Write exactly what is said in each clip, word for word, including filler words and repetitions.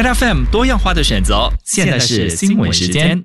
Hot F M 多样化的选择，现在是新闻时间。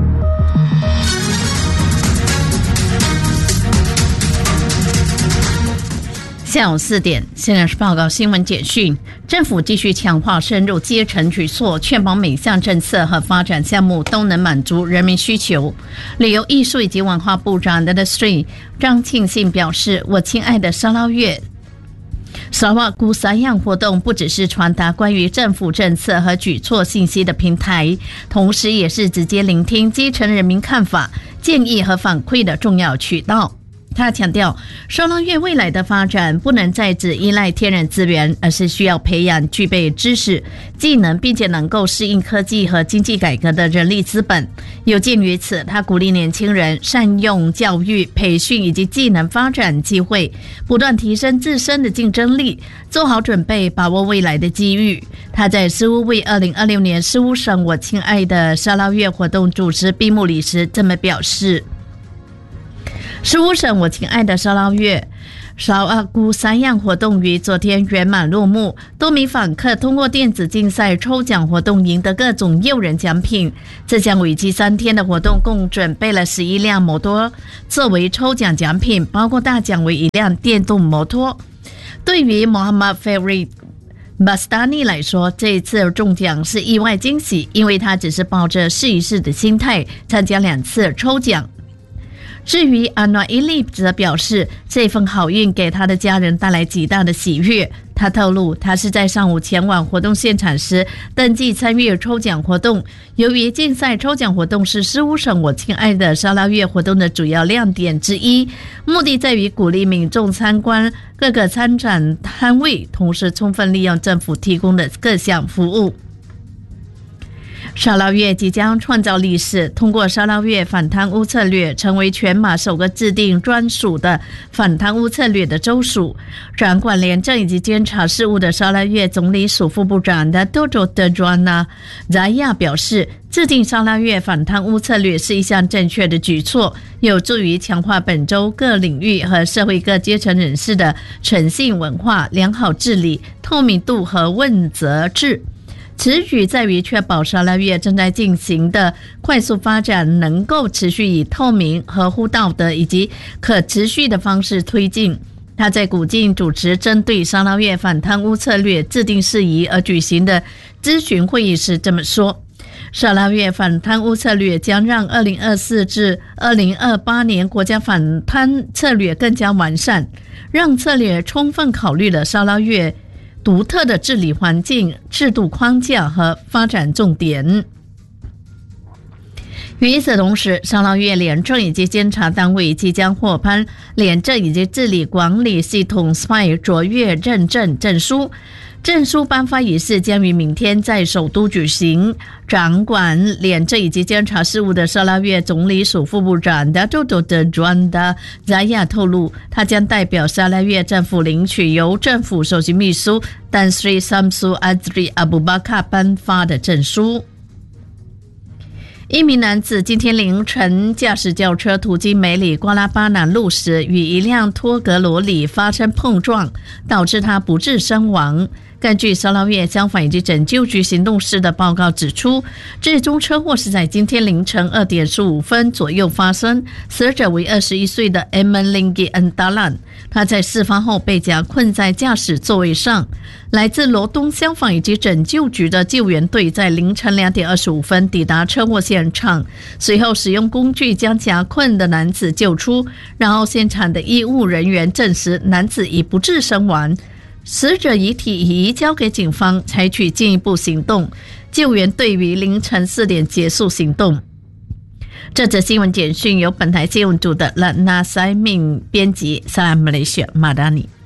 下午四点，现在是报告新闻简讯。政府继续强化深入基层举措，确保每项政策和发展项目都能满足人民需求。旅游艺术以及文化部长 The Street 张庆信表示，我亲爱的沙捞越沙瓦古撒样活动不只是传达关于政府政策和举措信息的平台，同时也是直接聆听基层人民看法、建议和反馈的重要渠道。他强调，沙捞越未来的发展不能再只依赖天然资源，而是需要培养具备知识、技能，并且能够适应科技和经济改革的人力资本。有鉴于此，他鼓励年轻人善用教育、培训以及技能发展机会，不断提升自身的竞争力，做好准备，把握未来的机遇。他在诗巫为二零二六年诗巫省我亲爱的沙捞越活动主持闭幕礼时这么表示。诗巫省我亲爱的沙捞越沙阿姑三样活动于昨天圆满落幕，多名访客通过电子竞赛抽奖活动赢得各种诱人奖品。这项为期三天的活动共准备了十一辆摩托作为抽奖奖品，包括大奖为一辆电动摩托。对于 Mohammad Farid Bastani 来说，这一次中奖是意外惊喜，因为他只是抱着试一试的心态参加两次抽奖。至于阿诺伊利则表示，这份好运给他的家人带来极大的喜悦。他透露，他是在上午前往活动现场时登记参与抽奖活动。由于竞赛抽奖活动是诗巫省我亲爱的沙捞越活动的主要亮点之一，目的在于鼓励民众参观各个参展摊位，同时充分利用政府提供的各项服务。沙捞越即将创造历史，通过沙捞越反贪污策略，成为全马首个制定专属的反贪污策略的州属。掌管廉政以及监察事务的沙捞越总理署副部长的多佐德专纳扎亚表示，制定沙捞越反贪污策略是一项正确的举措，有助于强化本州各领域和社会各阶层人士的诚信文化、良好治理、透明度和问责制。此举在于确保沙捞越正在进行的快速发展能够持续以透明、合乎道德以及可持续的方式推进。他在古晋主持针对沙捞越反贪污策略制定事宜而举行的咨询会议时这么说，沙捞越反贪污策略将让二零二四至二零二八年国家反贪策略更加完善，让策略充分考虑了沙捞越独特的治理环境、制度框架和发展重点。与此同时，沙捞越廉政以及监察单位即将获颁廉政以及治理管理系统 S P I 卓越认证证书。证书颁发仪式将于明天在首都举行。掌管廉政以及监察事务的沙捞越总理署副部长达多多德专达扎亚透露，他将代表沙捞越政府领取由政府首席秘书丹斯里萨姆苏阿兹里阿布巴卡颁发的证书。一名男子今天凌晨驾驶轿车途经梅里瓜拉巴南路时，与一辆托格罗里发生碰撞，导致他不治身亡。根据沙捞越消防以及拯救局行动室的报告指出，这宗车祸是在今天凌晨二点十五分左右发生，死者为二十一岁的 Eman Linggi Andalan， 他在事发后被夹困在驾驶座位上。来自罗东消防以及拯救局的救援队在凌晨两点二十五分抵达车祸现场，随后使用工具将夹困的男子救出，然后现场的医务人员证实男子已不治身亡。死者遗体已移交给警方采取进一步行动，救援队于凌晨四点结束行动。这则新闻简讯由本台新闻组的拉纳塞敏编辑，萨拉马来西亚马达尼。